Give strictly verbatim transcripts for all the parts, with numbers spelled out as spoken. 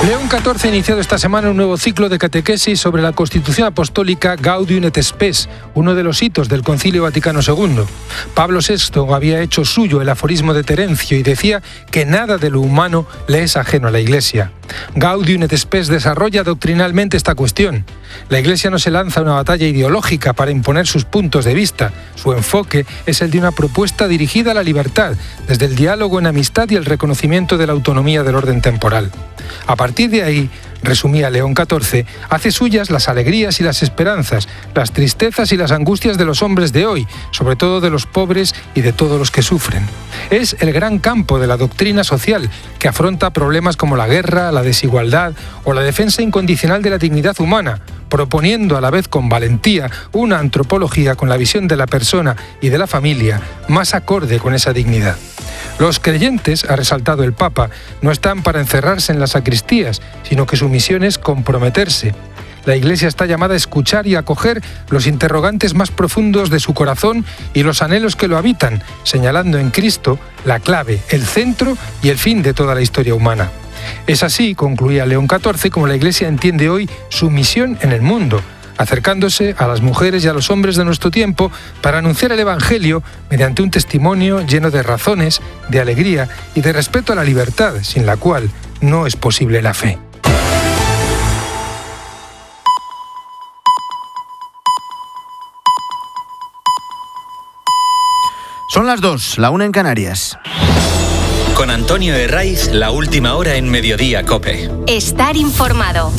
León catorce ha iniciado esta semana un nuevo ciclo de catequesis sobre la Constitución Apostólica Gaudium et Spes, uno de los hitos del Concilio Vaticano segundo. Pablo sexto había hecho suyo el aforismo de Terencio y decía que nada de lo humano le es ajeno a la Iglesia. Gaudium et Spes desarrolla doctrinalmente esta cuestión. La Iglesia no se lanza a una batalla ideológica para imponer sus puntos de vista. Su enfoque es el de una propuesta dirigida a la libertad, desde el diálogo en amistad y el reconocimiento de la autonomía del orden temporal. A partir de ahí, resumía León catorce, hace suyas las alegrías y las esperanzas, las tristezas y las angustias de los hombres de hoy, sobre todo de los pobres y de todos los que sufren. Es el gran campo de la doctrina social que afronta problemas como la guerra, la desigualdad o la defensa incondicional de la dignidad humana, proponiendo a la vez con valentía una antropología con la visión de la persona y de la familia más acorde con esa dignidad. Los creyentes, ha resaltado el Papa, no están para encerrarse en las sacristías, sino que su misión es comprometerse. La Iglesia está llamada a escuchar y acoger los interrogantes más profundos de su corazón y los anhelos que lo habitan, señalando en Cristo la clave, el centro y el fin de toda la historia humana. Es así, concluía León catorce, como la Iglesia entiende hoy su misión en el mundo, acercándose a las mujeres y a los hombres de nuestro tiempo para anunciar el Evangelio mediante un testimonio lleno de razones, de alegría y de respeto a la libertad, sin la cual no es posible la fe. Son las dos, la una en Canarias. Con Antonio Herraiz, la última hora en Mediodía COPE. Estar informado.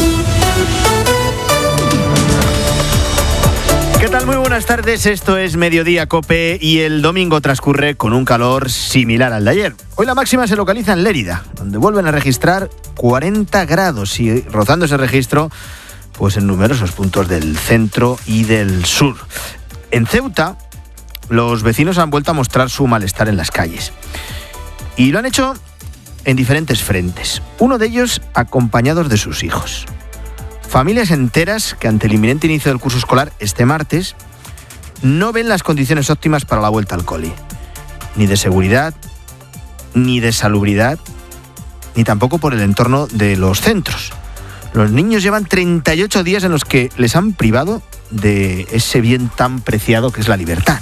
¿Qué tal? Muy buenas tardes, esto es Mediodía COPE y el domingo transcurre con un calor similar al de ayer. Hoy la máxima se localiza en Lérida, donde vuelven a registrar cuarenta grados y rozando ese registro pues en numerosos puntos del centro y del sur. En Ceuta, los vecinos han vuelto a mostrar su malestar en las calles y lo han hecho en diferentes frentes, uno de ellos acompañados de sus hijos. Familias enteras que ante el inminente inicio del curso escolar este martes no ven las condiciones óptimas para la vuelta al cole. Ni de seguridad, ni de salubridad, ni tampoco por el entorno de los centros. Los niños llevan treinta y ocho días en los que les han privado de ese bien tan preciado que es la libertad.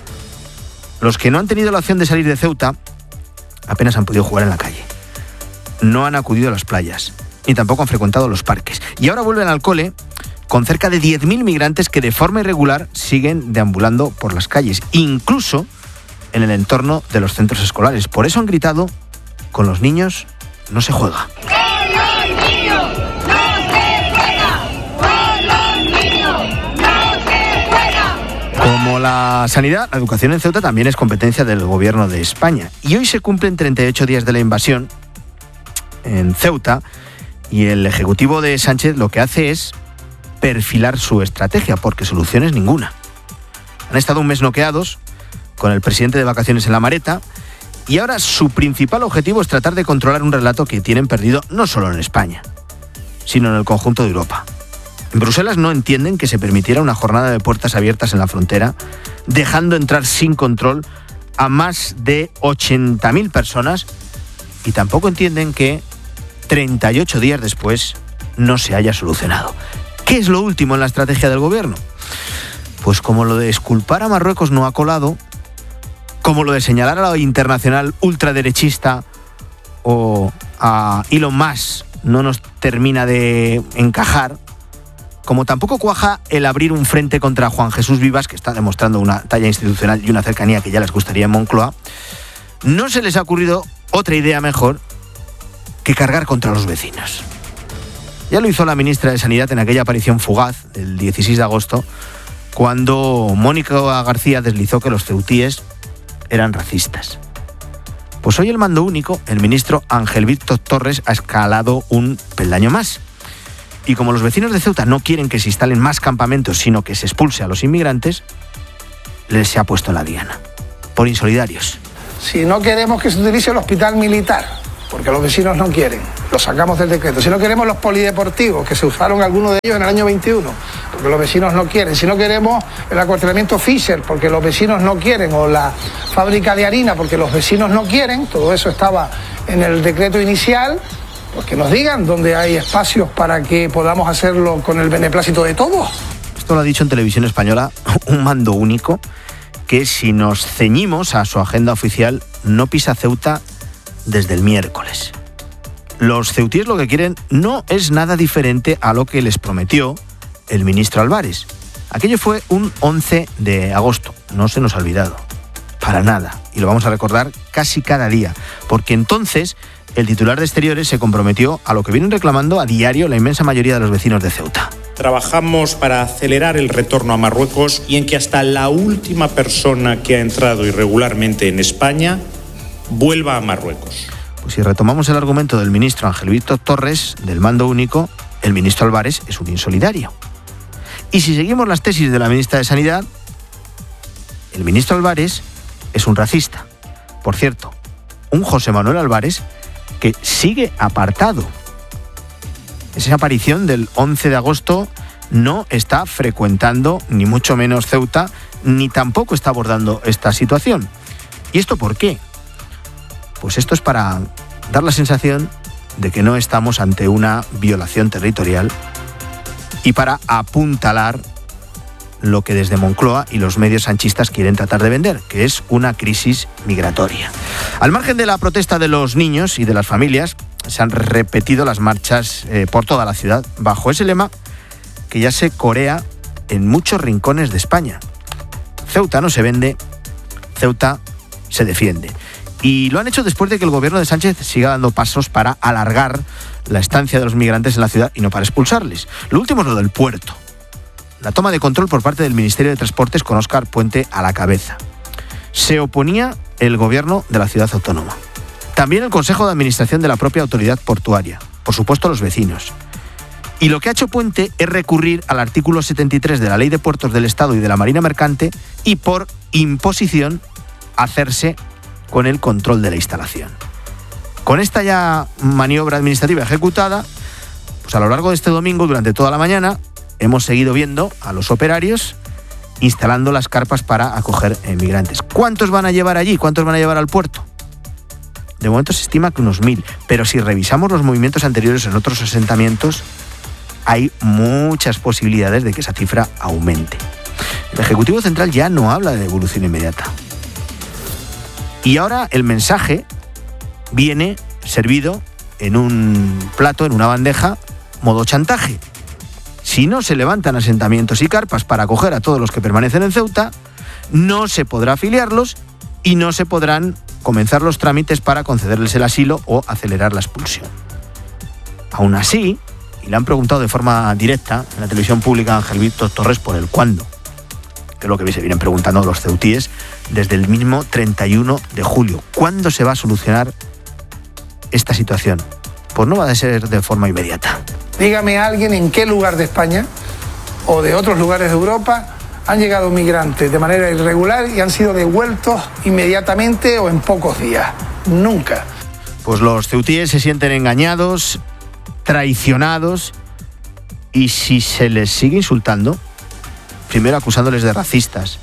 Los que no han tenido la opción de salir de Ceuta apenas han podido jugar en la calle. No han acudido a las playas, ni tampoco han frecuentado los parques. Y ahora vuelven al cole con cerca de diez mil migrantes que de forma irregular siguen deambulando por las calles, incluso en el entorno de los centros escolares. Por eso han gritado: con los niños no se juega. ¡Con los niños no se juega! ¡Con los niños no se juega! Como la sanidad, la educación en Ceuta también es competencia del gobierno de España. Y hoy se cumplen treinta y ocho días de la invasión en Ceuta. Y el Ejecutivo de Sánchez lo que hace es perfilar su estrategia, porque soluciones ninguna. Han estado un mes noqueados, con el presidente de vacaciones en la maleta, y ahora su principal objetivo es tratar de controlar un relato que tienen perdido no solo en España, sino en el conjunto de Europa. En Bruselas no entienden que se permitiera una jornada de puertas abiertas en la frontera, dejando entrar sin control a más de ochenta mil personas, y tampoco entienden que treinta y ocho días después no se haya solucionado. ¿Qué es lo último en la estrategia del gobierno? Pues como lo de exculpar a Marruecos no ha colado, como lo de señalar a la internacional ultraderechista o a Elon Musk no nos termina de encajar, como tampoco cuaja el abrir un frente contra Juan Jesús Vivas, que está demostrando una talla institucional y una cercanía que ya les gustaría en Moncloa, no se les ha ocurrido otra idea mejor que cargar contra los vecinos. Ya lo hizo la ministra de Sanidad en aquella aparición fugaz del dieciséis de agosto, cuando Mónica García deslizó que los ceutíes eran racistas. Pues hoy el mando único, el ministro Ángel Víctor Torres, ha escalado un peldaño más. Y como los vecinos de Ceuta no quieren que se instalen más campamentos, sino que se expulse a los inmigrantes, les se ha puesto la diana. Por insolidarios. Si no queremos que se utilice el hospital militar, porque los vecinos no quieren, lo sacamos del decreto. Si no queremos los polideportivos, que se usaron algunos de ellos en el año veintiuno, porque los vecinos no quieren. Si no queremos el acuartelamiento Fisher, porque los vecinos no quieren, o la fábrica de harina, porque los vecinos no quieren, todo eso estaba en el decreto inicial, Pues que nos digan dónde hay espacios para que podamos hacerlo con el beneplácito de todos. Esto lo ha dicho en Televisión Española un mando único que, si nos ceñimos a su agenda oficial, no pisa Ceuta desde el miércoles. Los ceutíes lo que quieren no es nada diferente a lo que les prometió el ministro Álvarez. Aquello fue un once de agosto, no se nos ha olvidado, para nada, y lo vamos a recordar casi cada día, porque entonces el titular de Exteriores se comprometió a lo que vienen reclamando a diario la inmensa mayoría de los vecinos de Ceuta. Trabajamos para acelerar el retorno a Marruecos y en que hasta la última persona que ha entrado irregularmente en España vuelva a Marruecos. Pues si retomamos el argumento del ministro Ángel Víctor Torres, del mando único, el ministro Álvarez es un insolidario. Y si seguimos las tesis de la ministra de Sanidad, el ministro Álvarez es un racista. Por cierto, un José Manuel Álvarez que sigue apartado. Esa aparición del once de agosto no está frecuentando ni mucho menos Ceuta, ni tampoco está abordando esta situación. ¿Y esto por qué? Pues esto es para dar la sensación de que no estamos ante una violación territorial y para apuntalar lo que desde Moncloa y los medios sanchistas quieren tratar de vender, que es una crisis migratoria. Al margen de la protesta de los niños y de las familias, se han repetido las marchas eh, por toda la ciudad, bajo ese lema que ya se corea en muchos rincones de España. Ceuta no se vende, Ceuta se defiende. Y lo han hecho después de que el gobierno de Sánchez siga dando pasos para alargar la estancia de los migrantes en la ciudad y no para expulsarles. Lo último es lo del puerto. La toma de control por parte del Ministerio de Transportes con Óscar Puente a la cabeza. Se oponía el gobierno de la ciudad autónoma. También el Consejo de Administración de la propia autoridad portuaria. Por supuesto, los vecinos. Y lo que ha hecho Puente es recurrir al artículo setenta y tres de la Ley de Puertos del Estado y de la Marina Mercante y, por imposición, hacerse con el control de la instalación. Con esta ya maniobra administrativa ejecutada, pues a lo largo de este domingo, durante toda la mañana, hemos seguido viendo a los operarios instalando las carpas para acoger inmigrantes. ¿Cuántos van a llevar allí? ¿Cuántos van a llevar al puerto? De momento se estima que unos mil, pero si revisamos los movimientos anteriores en otros asentamientos, hay muchas posibilidades de que esa cifra aumente. El Ejecutivo Central ya no habla de devolución inmediata. Y ahora el mensaje viene servido en un plato, en una bandeja, modo chantaje. Si no se levantan asentamientos y carpas para acoger a todos los que permanecen en Ceuta, no se podrá afiliarlos y no se podrán comenzar los trámites para concederles el asilo o acelerar la expulsión. Aún así, y le han preguntado de forma directa en la televisión pública a Ángel Víctor Torres por el cuándo, que es lo que se vienen preguntando los ceutíes desde el mismo treinta y uno de julio. ¿Cuándo se va a solucionar esta situación? Pues no va a ser de forma inmediata. Dígame a alguien en qué lugar de España o de otros lugares de Europa han llegado migrantes de manera irregular y han sido devueltos inmediatamente o en pocos días. Nunca. Pues los ceutíes se sienten engañados, traicionados, y si se les sigue insultando, primero acusándoles de racistas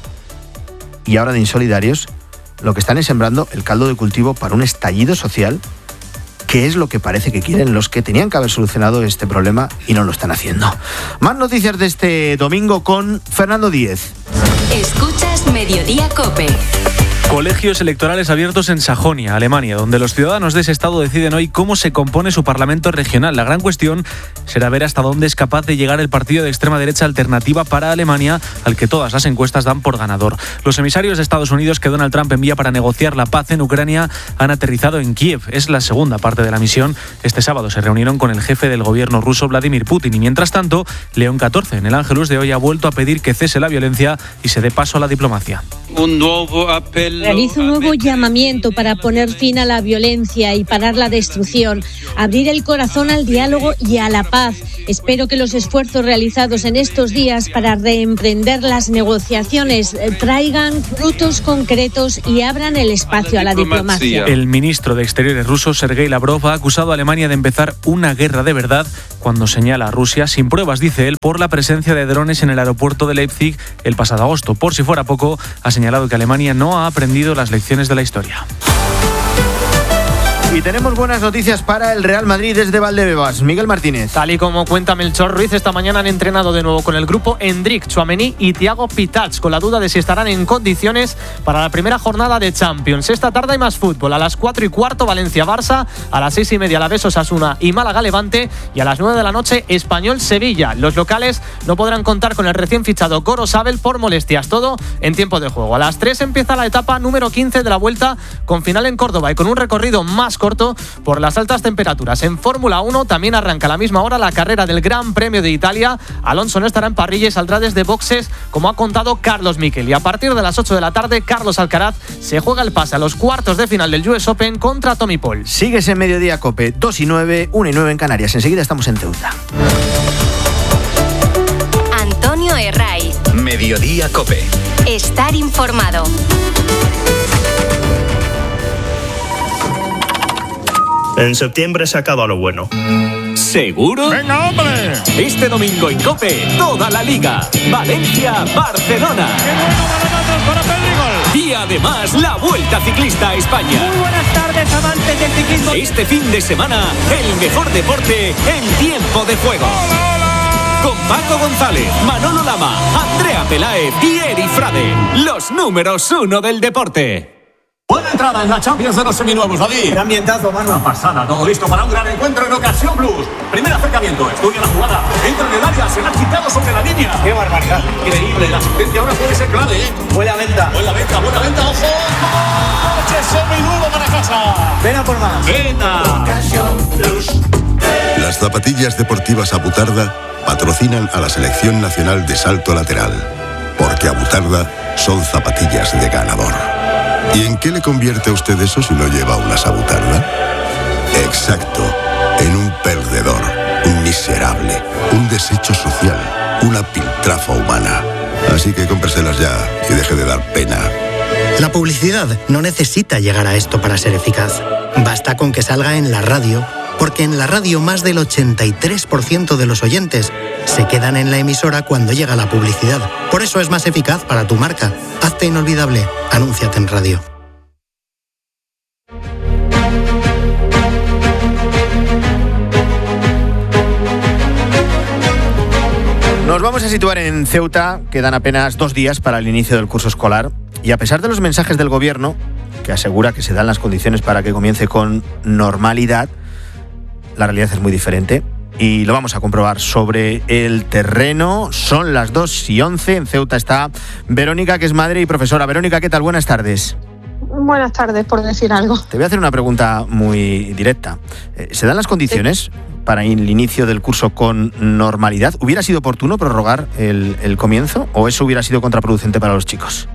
y ahora de insolidarios, lo que están es sembrando el caldo de cultivo para un estallido social, que es lo que parece que quieren los que tenían que haber solucionado este problema y no lo están haciendo. Más noticias de este domingo con Fernando Díez. Escuchas Mediodía COPE. Colegios electorales abiertos en Sajonia, Alemania, donde los ciudadanos de ese estado deciden hoy cómo se compone su parlamento regional. La gran cuestión será ver hasta dónde es capaz de llegar el partido de extrema derecha Alternativa para Alemania, al que todas las encuestas dan por ganador. Los emisarios de Estados Unidos que Donald Trump envía para negociar la paz en Ucrania han aterrizado en Kiev. Es la segunda parte de la misión. Este sábado se reunieron con el jefe del gobierno ruso, Vladimir Putin, y mientras tanto, León catorce, en el Ángelus de hoy, ha vuelto a pedir que cese la violencia y se dé paso a la diplomacia. Un nuevo apel Realizo un nuevo llamamiento para poner fin a la violencia y parar la destrucción, abrir el corazón al diálogo y a la paz. Espero que los esfuerzos realizados en estos días para reemprender las negociaciones traigan frutos concretos y abran el espacio a la diplomacia. El ministro de Exteriores ruso, Sergei Lavrov, ha acusado a Alemania de empezar una guerra de verdad cuando señala a Rusia, sin pruebas, dice él, por la presencia de drones en el aeropuerto de Leipzig el pasado agosto. Por si fuera poco, ha señalado que Alemania no ha aprendido las lecciones de la historia. Y tenemos buenas noticias para el Real Madrid desde Valdebebas. Miguel Martínez. Tal y como cuenta Melchor Ruiz, esta mañana han entrenado de nuevo con el grupo Endrick, Tchouaméni y Thiago Pitach, con la duda de si estarán en condiciones para la primera jornada de Champions. Esta tarde hay más fútbol. A las cuatro y cuarto Valencia-Barça, a las seis y media Alavés Osasuna y Málaga-Levante, y a las nueve de la noche Español-Sevilla. Los locales no podrán contar con el recién fichado Gorosabel por molestias. Todo en tiempo de juego. A las tres empieza la etapa número quince de la Vuelta, con final en Córdoba y con un recorrido más corto por las altas temperaturas. En Fórmula uno también arranca a la misma hora la carrera del Gran Premio de Italia. Alonso no estará en parrilla y saldrá desde boxes, como ha contado Carlos Miquel. Y a partir de las ocho de la tarde, Carlos Alcaraz se juega el pase a los cuartos de final del U S Open contra Tommy Paul. Sigues en Mediodía Cope, dos y nueve, una y nueve en Canarias. Enseguida estamos en Ceuta. Antonio Herraiz. Mediodía Cope. Estar informado. En septiembre se acaba lo bueno. ¿Seguro? ¡Venga, hombre! Este domingo en COPE, toda la Liga. Valencia-Barcelona. ¡Qué bueno balonazos para Pedrigol! Y además, la Vuelta Ciclista a España. Muy buenas tardes, amantes del ciclismo. Este fin de semana, el mejor deporte en tiempo de juego. ¡Hola, hola! Con Paco González, Manolo Lama, Andrea Peláez y Eri Frade. Los números uno del deporte. Buena entrada en la Champions de los seminuevos, David. Qué ambientazo, mano. Una pasada, todo listo para un gran encuentro en Ocasión Plus. Primer acercamiento, estudia la jugada, entra en el área, se la ha quitado sobre la línea. Qué barbaridad. Increíble, la asistencia ahora puede ser clave, ¿eh? Buena venta. Buena venta, buena venta, ojo. ¡Coche seminuevo para casa! Ven a por más. ¡Vena! Ocasión Plus. Las zapatillas deportivas Abutarda patrocinan a la Selección Nacional de Salto Lateral. Porque Abutarda son zapatillas de ganador. ¿Y en qué le convierte a usted eso si no lleva una Abutarda? Exacto, en un perdedor, un miserable, un desecho social, una piltrafa humana. Así que cómpreselas ya y deje de dar pena. La publicidad no necesita llegar a esto para ser eficaz. Basta con que salga en la radio, porque en la radio más del ochenta y tres por ciento de los oyentes se quedan en la emisora cuando llega la publicidad. Por eso es más eficaz para tu marca. Hazte inolvidable. Anúnciate en radio. Nos vamos a situar en Ceuta. Quedan apenas dos días para el inicio del curso escolar. Y a pesar de los mensajes del gobierno, que asegura que se dan las condiciones para que comience con normalidad, la realidad es muy diferente. Y lo vamos a comprobar sobre el terreno. Son las dos y once. En Ceuta está Verónica, que es madre y profesora. Verónica, ¿qué tal? Buenas tardes. Buenas tardes, por decir algo. Te voy a hacer una pregunta muy directa. ¿Se dan las condiciones sí. para el inicio del curso con normalidad? ¿Hubiera sido oportuno prorrogar el, el comienzo o eso hubiera sido contraproducente para los chicos?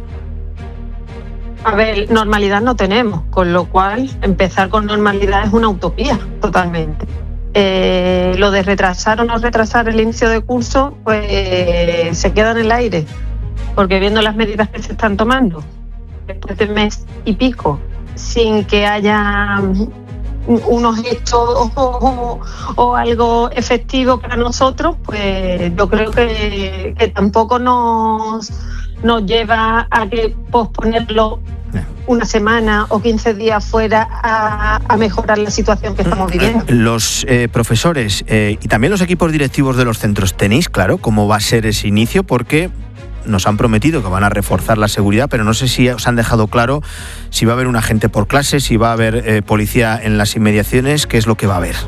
A ver, normalidad no tenemos, con lo cual empezar con normalidad es una utopía, totalmente. Eh, lo de retrasar o no retrasar el inicio de curso, pues eh, se queda en el aire, porque viendo las medidas que se están tomando después de mes y pico, sin que haya unos hechos o, o, o algo efectivo para nosotros, pues yo creo que, que tampoco nos, nos lleva a que posponerlo una semana o quince días fuera a, a mejorar la situación que estamos viviendo. Los eh, profesores eh, y también los equipos directivos de los centros, ¿tenéis claro cómo va a ser ese inicio? Porque nos han prometido que van a reforzar la seguridad, pero no sé si os han dejado claro si va a haber un agente por clase, si va a haber eh, policía en las inmediaciones, ¿qué es lo que va a haber?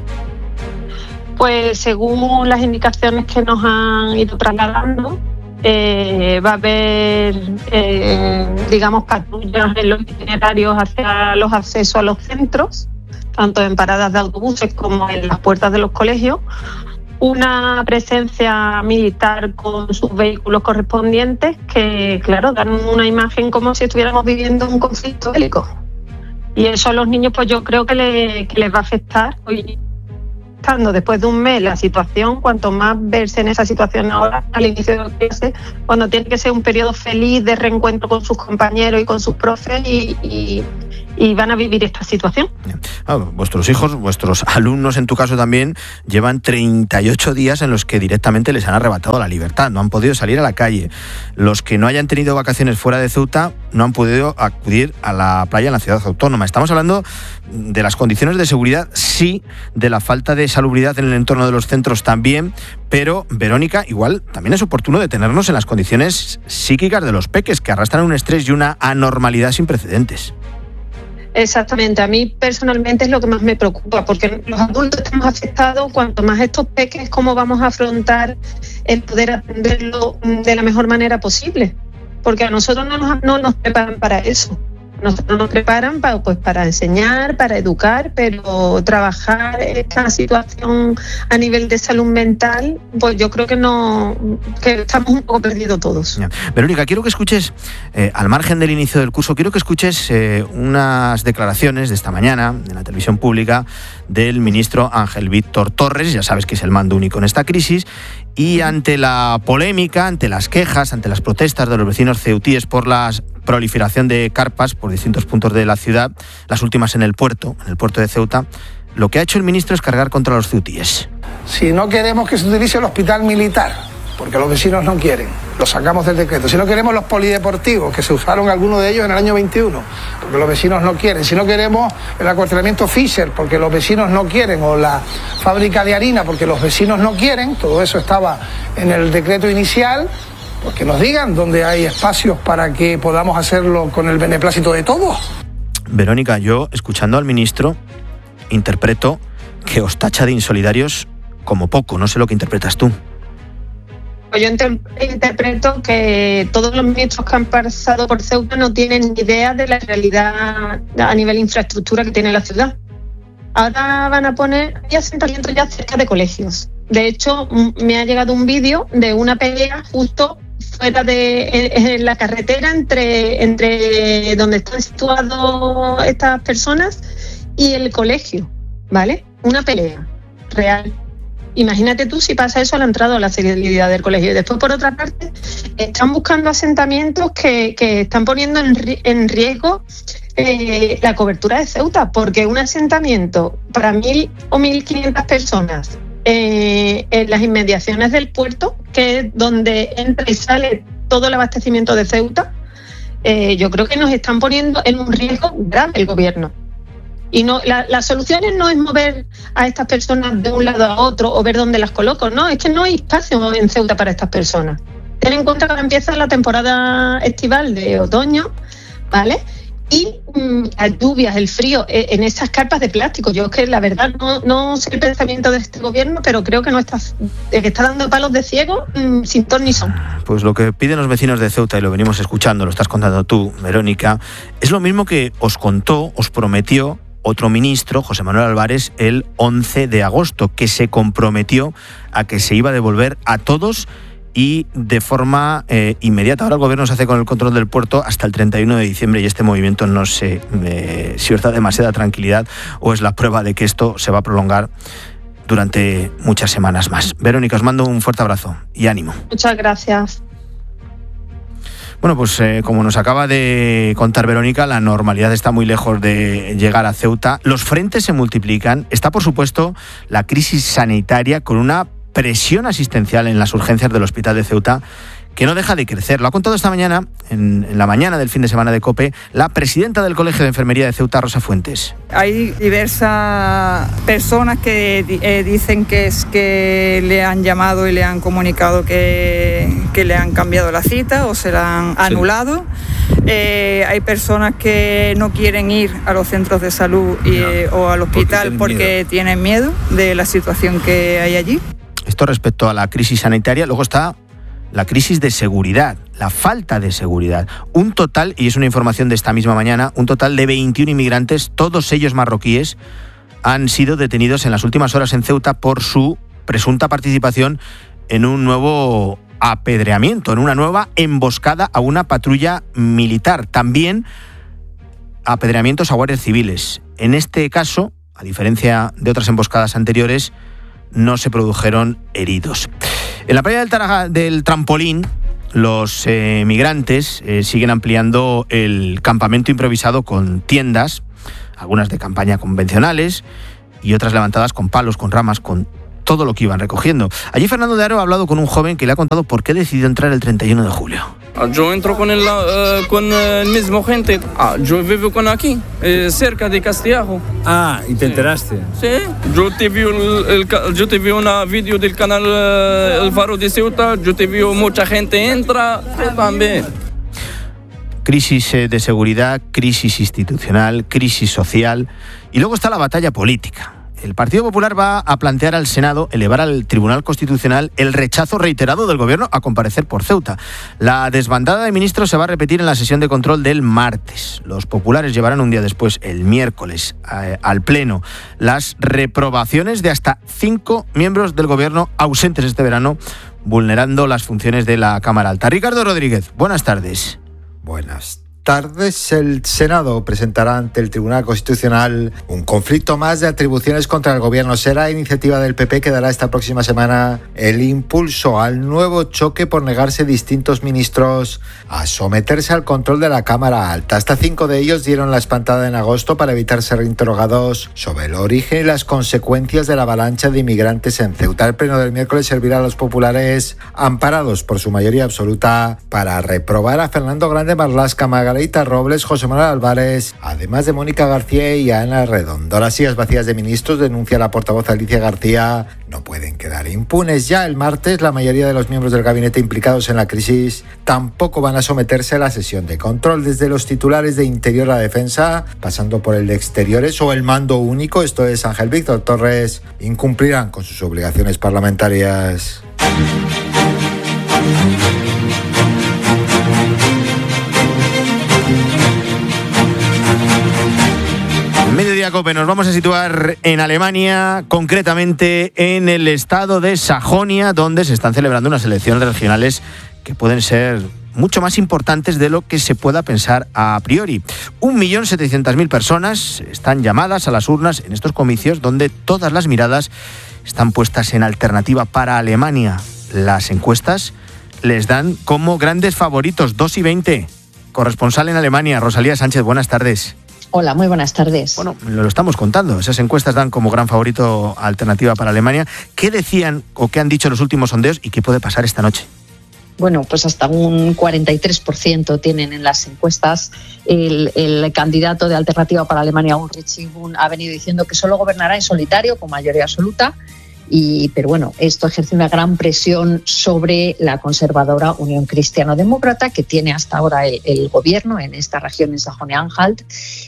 Pues según las indicaciones que nos han ido trasladando, Eh, va a haber, eh, digamos, patrullas en los itinerarios hacia los accesos a los centros, tanto en paradas de autobuses como en las puertas de los colegios, una presencia militar con sus vehículos correspondientes que, claro, dan una imagen como si estuviéramos viviendo un conflicto bélico. Y eso a los niños, pues yo creo que, le, que les va a afectar. Hoy, estando después de un mes la situación, cuanto más verse en esa situación ahora al inicio de la clase, cuando tiene que ser un periodo feliz de reencuentro con sus compañeros y con sus profes y, y, y van a vivir esta situación. Ah, vuestros hijos, vuestros alumnos en tu caso también, llevan treinta y ocho días en los que directamente les han arrebatado la libertad, no han podido salir a la calle. Los que no hayan tenido vacaciones fuera de Ceuta no han podido acudir a la playa en la ciudad autónoma. Estamos hablando de las condiciones de seguridad, sí, de la falta de salubridad en el entorno de los centros también, pero, Verónica, igual también es oportuno detenernos en las condiciones psíquicas de los peques, que arrastran un estrés y una anormalidad sin precedentes. Exactamente, a mí personalmente es lo que más me preocupa, porque los adultos estamos afectados, cuanto más estos peques, cómo vamos a afrontar el poder atenderlo de la mejor manera posible, porque a nosotros no nos, no nos preparan para eso. Nosotros nos preparan para, pues, para enseñar, para educar, pero trabajar esta situación a nivel de salud mental, pues yo creo que no, que estamos un poco perdidos todos. Ya. Verónica, quiero que escuches, eh, al margen del inicio del curso, quiero que escuches eh, unas declaraciones de esta mañana en la televisión pública del ministro Ángel Víctor Torres, ya sabes que es el mando único en esta crisis, y ante la polémica, ante las quejas, ante las protestas de los vecinos ceutíes por la proliferación de carpas por distintos puntos de la ciudad, las últimas en el puerto, en el puerto de Ceuta, lo que ha hecho el ministro es cargar contra los ceutíes. Si no queremos que se utilice el hospital militar, porque los vecinos no quieren, lo sacamos del decreto. Si no queremos los polideportivos, que se usaron algunos de ellos en el año veintiuno, porque los vecinos no quieren. Si no queremos el acuartelamiento Fisher, porque los vecinos no quieren, o la fábrica de harina, porque los vecinos no quieren, todo eso estaba en el decreto inicial, pues que nos digan dónde hay espacios para que podamos hacerlo con el beneplácito de todos. Verónica, yo, escuchando al ministro, interpreto que os tacha de insolidarios como poco. No sé lo que interpretas tú. Yo inter- interpreto que todos los ministros que han pasado por Ceuta no tienen ni idea de la realidad a nivel de infraestructura que tiene la ciudad. Ahora van a poner hay asentamientos ya cerca de colegios. De hecho, me ha llegado un vídeo de una pelea justo fuera de en, en la carretera entre, entre donde están situadas estas personas y el colegio, ¿vale? Una pelea real. Imagínate tú si pasa eso a la entrada o a la salida del colegio. Y después, por otra parte, están buscando asentamientos que, que están poniendo en, en riesgo eh, la cobertura de Ceuta, porque un asentamiento para mil o mil quinientas personas eh, en las inmediaciones del puerto, que es donde entra y sale todo el abastecimiento de Ceuta, eh, yo creo que nos están poniendo en un riesgo grave el gobierno. Y no, la, las soluciones no es mover a estas personas de un lado a otro o ver dónde las coloco, no, es que no hay espacio en Ceuta para estas personas. Ten en cuenta que ahora empieza la temporada estival de otoño, ¿vale? Y mmm, las lluvias, el frío, eh, en esas carpas de plástico. Yo es que la verdad no, no sé el pensamiento de este gobierno, pero creo que no está, eh, que está dando palos de ciego mmm, sin ton ni son. Pues lo que piden los vecinos de Ceuta, y lo venimos escuchando, lo estás contando tú, Verónica, es lo mismo que os contó, os prometió otro ministro, José Manuel Álvarez, el once de agosto, que se comprometió a que se iba a devolver a todos y de forma eh, inmediata. Ahora el gobierno se hace con el control del puerto hasta el treinta y uno de diciembre y este movimiento no sé eh, si os da demasiada tranquilidad o es la prueba de que esto se va a prolongar durante muchas semanas más. Verónica, os mando un fuerte abrazo y ánimo. Muchas gracias. Bueno, pues eh, como nos acaba de contar Verónica, la normalidad está muy lejos de llegar a Ceuta. Los frentes se multiplican. Está, por supuesto, la crisis sanitaria con una presión asistencial en las urgencias del Hospital de Ceuta que no deja de crecer. Lo ha contado esta mañana, en, en la mañana del fin de semana de COPE, la presidenta del Colegio de Enfermería de Ceuta, Rosa Fuentes. Hay diversas personas que eh, dicen que es que le han llamado y le han comunicado que, que le han cambiado la cita o se la han anulado. Sí. Eh, hay personas que no quieren ir a los centros de salud y, no, eh, o al hospital porque, tienen, porque miedo. tienen miedo de la situación que hay allí. Esto respecto a la crisis sanitaria. Luego está la crisis de seguridad, la falta de seguridad. Un total, y es una información de esta misma mañana, un total de veintiún inmigrantes, todos ellos marroquíes, han sido detenidos en las últimas horas en Ceuta por su presunta participación en un nuevo apedreamiento, en una nueva emboscada a una patrulla militar. También apedreamientos a guardias civiles. En este caso, a diferencia de otras emboscadas anteriores, no se produjeron heridos. En la playa del, Tara, del Trampolín, los eh, migrantes eh, siguen ampliando el campamento improvisado con tiendas, algunas de campaña convencionales y otras levantadas con palos, con ramas, con todo lo que iban recogiendo. Allí Fernando de Aro ha hablado con un joven que le ha contado por qué decidió entrar el treinta y uno de julio. Yo entro con el, uh, con el mismo gente. Ah, yo vivo con aquí, eh, cerca de Castellajo. Ah, ¿y te enteraste? Sí, yo te vi, el, el, yo te vi una vídeo del canal uh, El Faro de Ceuta. Yo te vi mucha gente entra también. Crisis eh, de seguridad, crisis institucional, crisis social y luego está la batalla política. El Partido Popular va a plantear al Senado elevar al Tribunal Constitucional el rechazo reiterado del Gobierno a comparecer por Ceuta. La desbandada de ministros se va a repetir en la sesión de control del martes. Los populares llevarán un día después, el miércoles, eh, al Pleno, las reprobaciones de hasta cinco miembros del Gobierno ausentes este verano, vulnerando las funciones de la Cámara Alta. Ricardo Rodríguez, buenas tardes. Buenas tardes. El Senado presentará ante el Tribunal Constitucional un conflicto más de atribuciones contra el Gobierno. Será iniciativa del P P que dará esta próxima semana el impulso al nuevo choque por negarse distintos ministros a someterse al control de la Cámara Alta. Hasta cinco de ellos dieron la espantada en agosto para evitar ser interrogados sobre el origen y las consecuencias de la avalancha de inmigrantes en Ceuta. El pleno del miércoles servirá a los populares, amparados por su mayoría absoluta, para reprobar a Fernando Grande Marlaska, Margarita Robles, José Manuel Álvarez, además de Mónica García y Ana Redondo. Las sillas vacías de ministros, denuncia la portavoz Alicia García, no pueden quedar impunes. Ya el martes, la mayoría de los miembros del gabinete implicados en la crisis tampoco van a someterse a la sesión de control. Desde los titulares de Interior a Defensa, pasando por el de Exteriores o el mando único, esto es Ángel Víctor Torres, incumplirán con sus obligaciones parlamentarias. Mediodía Cope, nos vamos a situar en Alemania, concretamente en el estado de Sajonia, donde se están celebrando unas elecciones regionales que pueden ser mucho más importantes de lo que se pueda pensar a priori. un millón setecientas mil personas están llamadas a las urnas en estos comicios, donde todas las miradas están puestas en Alternativa para Alemania. Las encuestas les dan como grandes favoritos, dos y veinte. Corresponsal en Alemania, Rosalía Sánchez, buenas tardes. Hola, muy buenas tardes. Bueno, lo estamos contando. Esas encuestas dan como gran favorito a Alternativa para Alemania. ¿Qué decían o qué han dicho los últimos sondeos y qué puede pasar esta noche? Bueno, pues hasta un cuarenta y tres por ciento tienen en las encuestas. El, el candidato de Alternativa para Alemania, Ulrich Zygmunt, ha venido diciendo que solo gobernará en solitario con mayoría absoluta. Y, pero bueno, esto ejerce una gran presión sobre la conservadora Unión Cristiano-Demócrata, que tiene hasta ahora el, el gobierno en esta región, en Sajonia-Anhalt,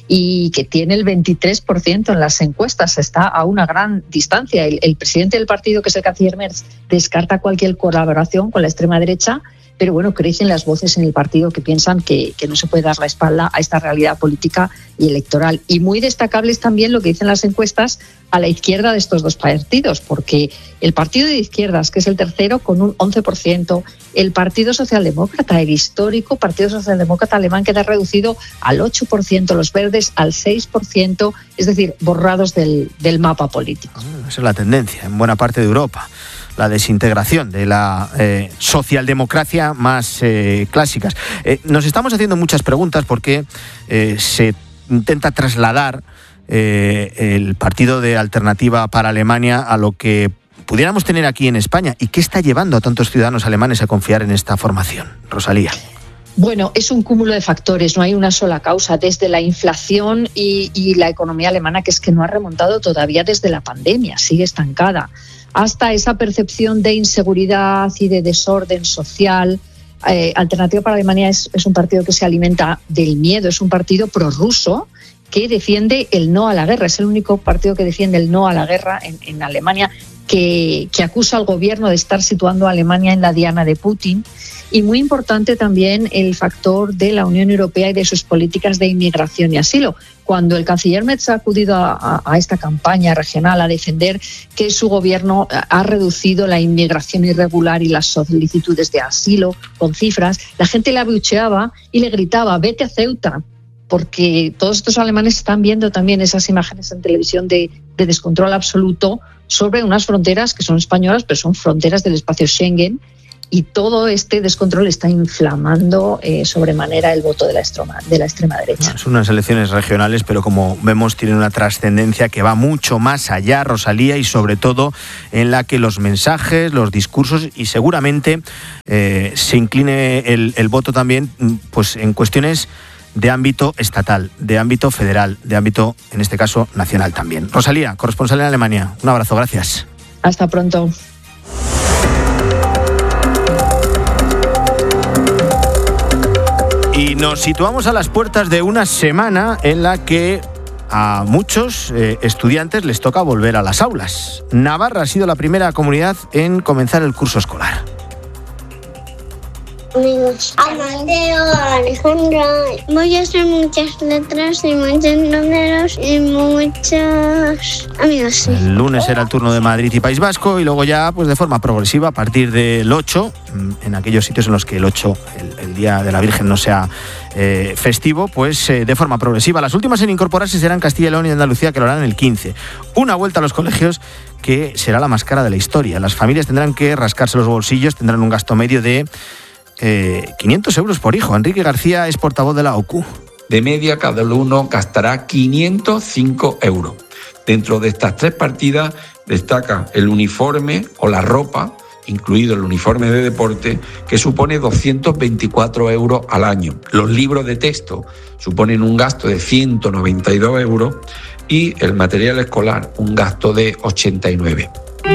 y que tiene el veintitrés por ciento en las encuestas. Está a una gran distancia. El, el presidente del partido, que es el canciller Merz, descarta cualquier colaboración con la extrema derecha, pero bueno, crecen las voces en el partido que piensan que, que no se puede dar la espalda a esta realidad política y electoral. Y muy destacable es también lo que dicen las encuestas a la izquierda de estos dos partidos, porque el partido de izquierdas, que es el tercero, con un once por ciento, el Partido Socialdemócrata, el histórico Partido Socialdemócrata alemán, queda reducido al ocho por ciento, los verdes al seis por ciento, es decir, borrados del, del mapa político. Esa es la tendencia en buena parte de Europa. La desintegración de la eh, socialdemocracia más eh, clásicas. Eh, nos estamos haciendo muchas preguntas porque eh, se intenta trasladar eh, el partido de Alternativa para Alemania a lo que pudiéramos tener aquí en España. ¿Y qué está llevando a tantos ciudadanos alemanes a confiar en esta formación? Rosalía. Bueno, es un cúmulo de factores, no hay una sola causa, desde la inflación y, y la economía alemana, que es que no ha remontado todavía desde la pandemia, sigue estancada, hasta esa percepción de inseguridad y de desorden social. Eh, Alternativa para Alemania es, es un partido que se alimenta del miedo, es un partido prorruso que defiende el no a la guerra, es el único partido que defiende el no a la guerra en, en Alemania, que, que acusa al gobierno de estar situando a Alemania en la diana de Putin. Y muy importante también el factor de la Unión Europea y de sus políticas de inmigración y asilo. Cuando el canciller Merz ha acudido a, a, a esta campaña regional a defender que su gobierno ha reducido la inmigración irregular y las solicitudes de asilo con cifras, la gente le abucheaba y le gritaba: vete a Ceuta, porque todos estos alemanes están viendo también esas imágenes en televisión de, de descontrol absoluto sobre unas fronteras que son españolas, pero son fronteras del espacio Schengen, y todo este descontrol está inflamando eh, sobremanera el voto de la, extrema, de la extrema derecha. Son unas elecciones regionales, pero como vemos tienen una trascendencia que va mucho más allá, Rosalía, y sobre todo en la que los mensajes, los discursos y seguramente eh, se incline el, el voto también pues en cuestiones de ámbito estatal, de ámbito federal, de ámbito, en este caso, nacional también. Rosalía, corresponsal en Alemania, un abrazo, gracias. Hasta pronto. Y nos situamos a las puertas de una semana en la que a muchos eh, estudiantes les toca volver a las aulas. Navarra ha sido la primera comunidad en comenzar el curso escolar. Amigos, a Mateo, a Alejandra, voy a hacer muchas letras y muchos números y muchos amigos. Sí. El lunes era el turno de Madrid y País Vasco y luego ya pues de forma progresiva a partir del ocho, en aquellos sitios en los que el ocho, el, el Día de la Virgen, no sea eh, festivo, pues eh, de forma progresiva. Las últimas en incorporarse serán Castilla y León y Andalucía, que lo harán el quince. Una vuelta a los colegios que será la más cara de la historia. Las familias tendrán que rascarse los bolsillos, tendrán un gasto medio de Eh, quinientos euros por hijo. Enrique García es portavoz de la O C U. De media, cada uno gastará quinientos cinco euros. Dentro de estas tres partidas destaca el uniforme o la ropa, incluido el uniforme de deporte, que supone doscientos veinticuatro euros al año. Los libros de texto suponen un gasto de ciento noventa y dos euros y el material escolar un gasto de ochenta y nueve.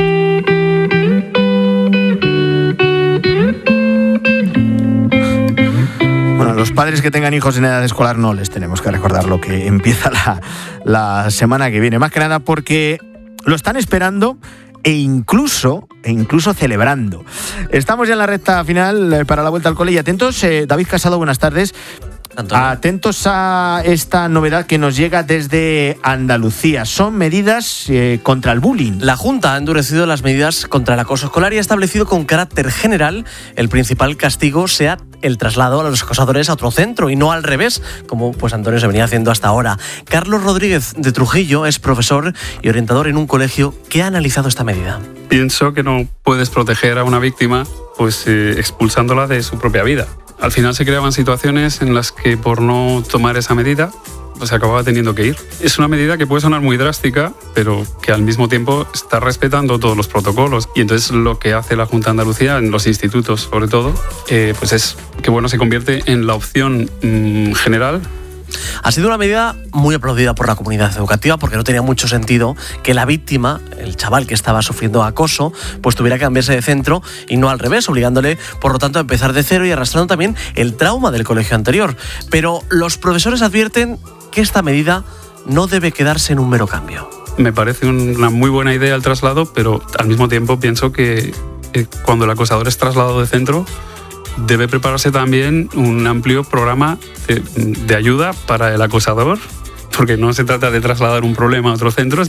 Los padres que tengan hijos en edad escolar no les tenemos que recordar lo que empieza la, la semana que viene. Más que nada porque lo están esperando e incluso, e incluso celebrando. Estamos ya en la recta final para la vuelta al cole y atentos, eh, David Casado, buenas tardes. Antonio. Atentos a esta novedad que nos llega desde Andalucía. Son medidas eh, contra el bullying. La Junta ha endurecido las medidas contra el acoso escolar y ha establecido con carácter general el principal castigo sea el traslado a los acosadores a otro centro y no al revés, como pues Antonio se venía haciendo hasta ahora. Carlos Rodríguez de Trujillo es profesor y orientador en un colegio que ha analizado esta medida. Pienso que no puedes proteger a una víctima pues eh, expulsándola de su propia vida. Al final se creaban situaciones en las que por no tomar esa medida pues acababa teniendo que ir. Es una medida que puede sonar muy drástica, pero que al mismo tiempo está respetando todos los protocolos. Y entonces lo que hace la Junta de Andalucía, en los institutos sobre todo, eh, pues es que bueno, se convierte en la opción mmm, general. Ha sido una medida muy aplaudida por la comunidad educativa porque no tenía mucho sentido que la víctima, el chaval que estaba sufriendo acoso, pues tuviera que cambiarse de centro y no al revés, obligándole por lo tanto a empezar de cero y arrastrando también el trauma del colegio anterior. Pero los profesores advierten que esta medida no debe quedarse en un mero cambio. Me parece una muy buena idea el traslado, pero al mismo tiempo pienso que cuando el acosador es trasladado de centro debe prepararse también un amplio programa de, de ayuda para el acosador, porque no se trata de trasladar un problema a otro centro.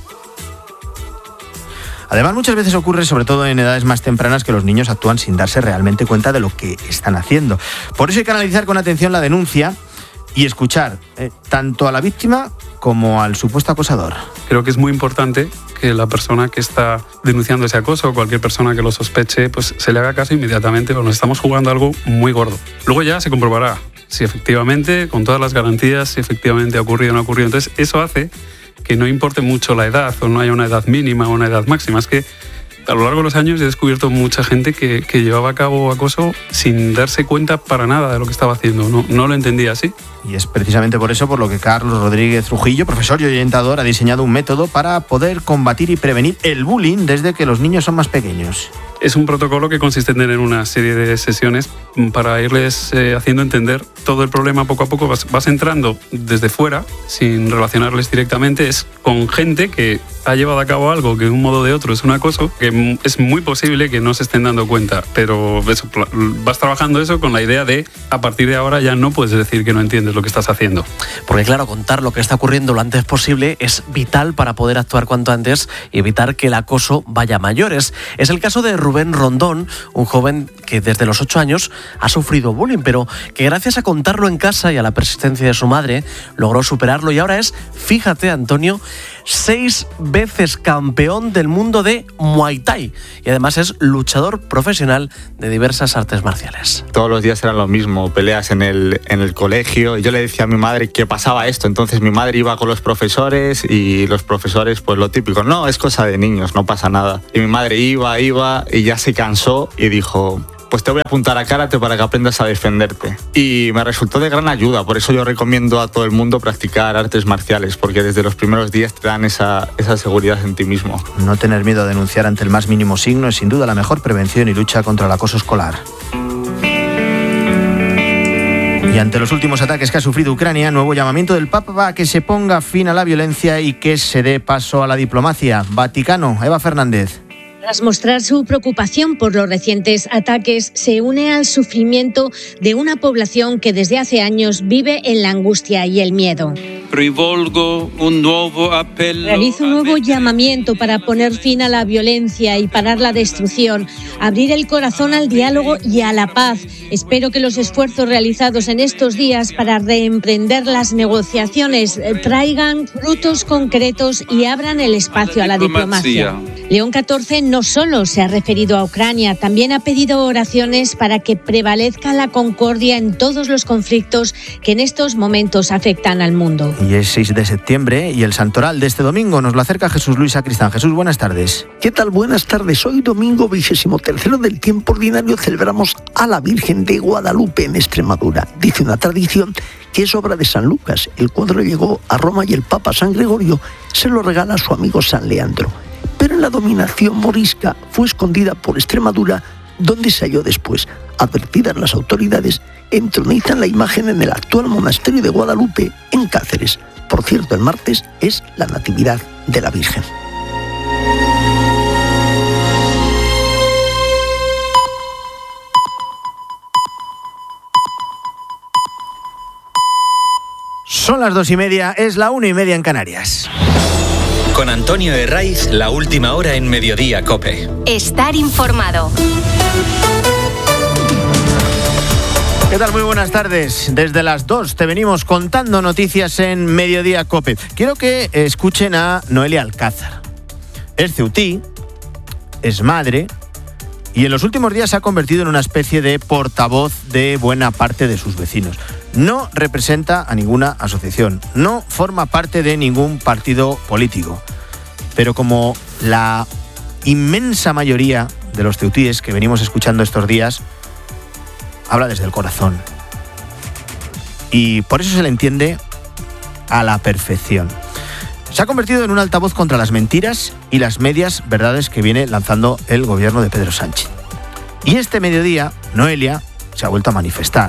Además, muchas veces ocurre, sobre todo en edades más tempranas, que los niños actúan sin darse realmente cuenta de lo que están haciendo. Por eso hay que analizar con atención la denuncia y escuchar eh, tanto a la víctima como al supuesto acosador. Creo que es muy importante que la persona que está denunciando ese acoso o cualquier persona que lo sospeche, pues se le haga caso inmediatamente, porque nos estamos jugando algo muy gordo. Luego ya se comprobará si efectivamente, con todas las garantías, si efectivamente ha ocurrido o no ha ocurrido. Entonces eso hace que no importe mucho la edad o no haya una edad mínima o una edad máxima. Es que a lo largo de los años he descubierto mucha gente que, que llevaba a cabo acoso sin darse cuenta para nada de lo que estaba haciendo. No, no lo entendía así. Y es precisamente por eso por lo que Carlos Rodríguez Trujillo, profesor y orientador, ha diseñado un método para poder combatir y prevenir el bullying desde que los niños son más pequeños. Es un protocolo que consiste en tener una serie de sesiones para irles eh, haciendo entender todo el problema poco a poco. Vas, vas entrando desde fuera, sin relacionarles directamente. Es con gente que ha llevado a cabo algo que de un modo o de otro es un acoso, que es muy posible que no se estén dando cuenta. Pero eso, vas trabajando eso con la idea de, a partir de ahora ya no puedes decir que no entiendes lo que estás haciendo. Porque claro, contar lo que está ocurriendo lo antes posible es vital para poder actuar cuanto antes y evitar que el acoso vaya a mayores. Es el caso de Rubén Rondón, un joven que desde los ocho años ha sufrido bullying, pero que gracias a contarlo en casa y a la persistencia de su madre logró superarlo y ahora es, fíjate Antonio, seis veces campeón del mundo de Muay Thai y además es luchador profesional de diversas artes marciales. Todos los días eran lo mismo, peleas en el, en el colegio. Yo le decía a mi madre que pasaba esto, entonces mi madre iba con los profesores y los profesores pues lo típico, no, es cosa de niños, no pasa nada. Y mi madre iba, iba y ya se cansó y dijo, pues te voy a apuntar a karate para que aprendas a defenderte. Y me resultó de gran ayuda, por eso yo recomiendo a todo el mundo practicar artes marciales, porque desde los primeros días te dan esa, esa seguridad en ti mismo. No tener miedo a denunciar ante el más mínimo signo es sin duda la mejor prevención y lucha contra el acoso escolar. Y ante los últimos ataques que ha sufrido Ucrania, nuevo llamamiento del Papa a que se ponga fin a la violencia y que se dé paso a la diplomacia. Vaticano, Eva Fernández. Tras mostrar su preocupación por los recientes ataques, se une al sufrimiento de una población que desde hace años vive en la angustia y el miedo. Realizo un nuevo llamamiento para poner fin a la violencia y parar la destrucción, abrir el corazón al diálogo y a la paz. Espero que los esfuerzos realizados en estos días para reemprender las negociaciones traigan frutos concretos y abran el espacio a la diplomacia. León catorce no solo se ha referido a Ucrania, también ha pedido oraciones para que prevalezca la concordia en todos los conflictos que en estos momentos afectan al mundo. Y es seis de septiembre y el santoral de este domingo nos lo acerca Jesús Luis Sacristán. Jesús, buenas tardes. ¿Qué tal? Buenas tardes. Hoy domingo vigésimo tercero del tiempo ordinario celebramos a la Virgen de Guadalupe en Extremadura. Dice una tradición que es obra de San Lucas. El cuadro llegó a Roma y el Papa San Gregorio se lo regala a su amigo San Leandro. Pero en la dominación morisca fue escondida por Extremadura, donde se halló después. Advertidas las autoridades, entronizan la imagen en el actual monasterio de Guadalupe, en Cáceres. Por cierto, el martes es la Natividad de la Virgen. Son las dos y media, es la una y media en Canarias. Con Antonio Herraiz, la última hora en Mediodía COPE. Estar informado. ¿Qué tal? Muy buenas tardes. Desde las dos te venimos contando noticias en Mediodía COPE. Quiero que escuchen a Noelia Alcázar. Es ceutí, es madre y en los últimos días se ha convertido en una especie de portavoz de buena parte de sus vecinos. No representa a ninguna asociación, no forma parte de ningún partido político, pero como la inmensa mayoría de los ceutíes que venimos escuchando estos días, habla desde el corazón. Y por eso se le entiende a la perfección. Se ha convertido en un altavoz contra las mentiras y las medias verdades que viene lanzando el gobierno de Pedro Sánchez. Y este mediodía, Noelia se ha vuelto a manifestar,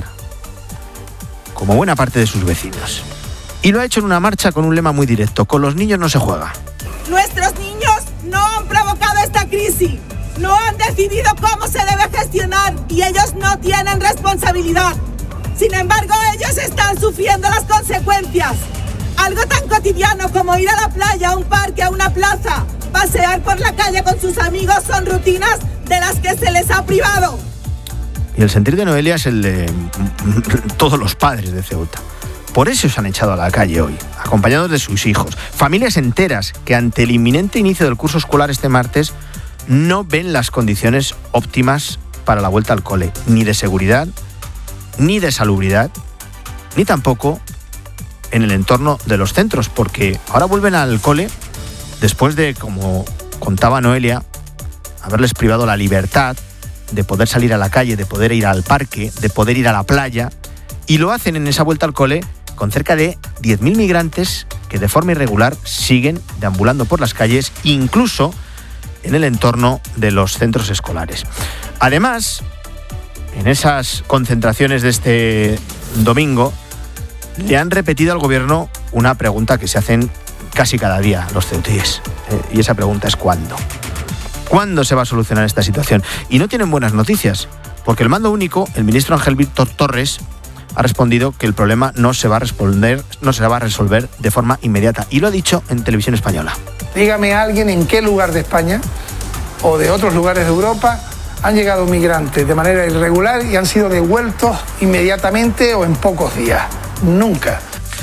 como buena parte de sus vecinos. Y lo ha hecho en una marcha con un lema muy directo: con los niños no se juega. Nuestros niños no han provocado esta crisis, no han decidido cómo se debe gestionar y ellos no tienen responsabilidad. Sin embargo, ellos están sufriendo las consecuencias. Algo tan cotidiano como ir a la playa, a un parque, a una plaza, pasear por la calle con sus amigos son rutinas de las que se les ha privado. Y el sentir de Noelia es el de todos los padres de Ceuta. Por eso se han echado a la calle hoy, acompañados de sus hijos. Familias enteras que ante el inminente inicio del curso escolar este martes no ven las condiciones óptimas para la vuelta al cole, ni de seguridad, ni de salubridad, ni tampoco en el entorno de los centros, porque ahora vuelven al cole después de, como contaba Noelia, haberles privado la libertad de poder salir a la calle, de poder ir al parque, de poder ir a la playa, y lo hacen en esa vuelta al cole con cerca de diez mil migrantes que de forma irregular siguen deambulando por las calles, incluso en el entorno de los centros escolares. Además, en esas concentraciones de este domingo, le han repetido al gobierno una pregunta que se hacen casi cada día los ceutíes, eh, y esa pregunta es ¿cuándo? ¿Cuándo se va a solucionar esta situación? Y no tienen buenas noticias, porque el mando único, el ministro Ángel Víctor Torres, ha respondido que el problema no se va a responder, no se va a resolver de forma inmediata, y lo ha dicho en Televisión Española. Dígame a alguien en qué lugar de España o de otros lugares de Europa han llegado migrantes de manera irregular y han sido devueltos inmediatamente o en pocos días. Nunca.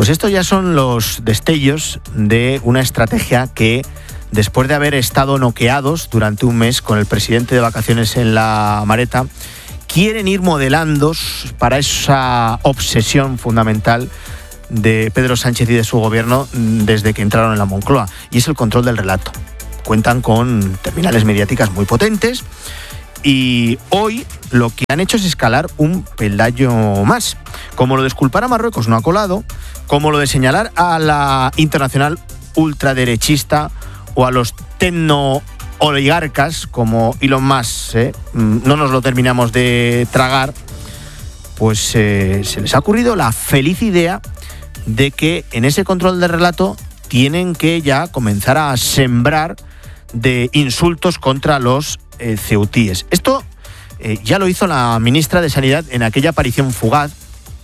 Pues estos ya son los destellos de una estrategia que, después de haber estado noqueados durante un mes con el presidente de vacaciones en la maleta, quieren ir modelando para esa obsesión fundamental de Pedro Sánchez y de su gobierno desde que entraron en la Moncloa, y es el control del relato. Cuentan con terminales mediáticas muy potentes y hoy lo que han hecho es escalar un peldaño más. Como lo de exculpar a Marruecos no ha colado, como lo de señalar a la internacional ultraderechista o a los tecno oligarcas como Elon Musk, ¿eh? no nos lo terminamos de tragar, pues eh, se les ha ocurrido la feliz idea de que en ese control del relato tienen que ya comenzar a sembrar de insultos contra los eh, ceutíes. Esto eh, ya lo hizo la ministra de Sanidad en aquella aparición fugaz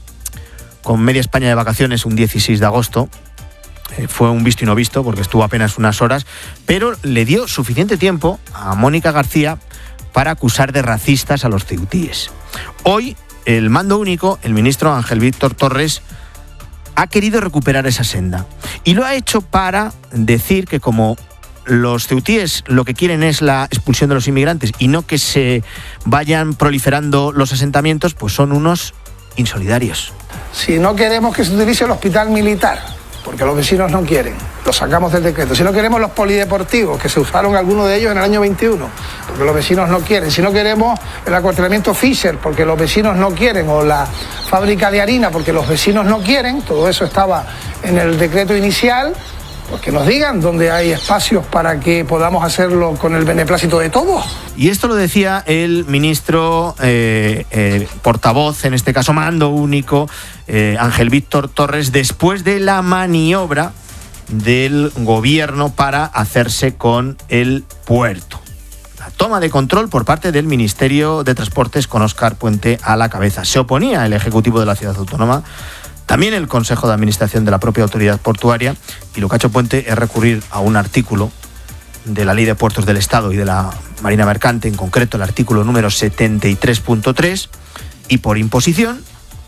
con media España de vacaciones un dieciséis de agosto. Eh, fue un visto y no visto porque estuvo apenas unas horas, pero le dio suficiente tiempo a Mónica García para acusar de racistas a los ceutíes. Hoy el mando único, el ministro Ángel Víctor Torres, ha querido recuperar esa senda y lo ha hecho para decir que como los ceutíes lo que quieren es la expulsión de los inmigrantes y no que se vayan proliferando los asentamientos, pues son unos insolidarios. Si no queremos que se utilice el hospital militar, porque los vecinos no quieren, lo sacamos del decreto. Si no queremos los polideportivos, que se usaron algunos de ellos en el año veintiuno, porque los vecinos no quieren. Si no queremos el acuartelamiento Fisher, porque los vecinos no quieren, o la fábrica de harina, porque los vecinos no quieren, todo eso estaba en el decreto inicial, pues que nos digan dónde hay espacios para que podamos hacerlo con el beneplácito de todos. Y esto lo decía el ministro eh, eh, portavoz, en este caso mando único, eh, Ángel Víctor Torres, después de la maniobra del gobierno para hacerse con el puerto. La toma de control por parte del Ministerio de Transportes con Óscar Puente a la cabeza. Se oponía el Ejecutivo de la Ciudad Autónoma, también el Consejo de Administración de la propia Autoridad Portuaria, y lo que ha hecho Puente es recurrir a un artículo de la Ley de Puertos del Estado y de la Marina Mercante, en concreto el artículo número setenta y tres punto tres, y por imposición,